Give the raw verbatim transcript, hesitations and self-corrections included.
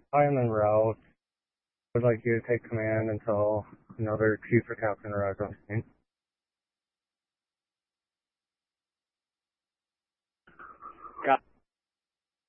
I am en route. Would like you to take command until another chief or captain arrives on scene. Got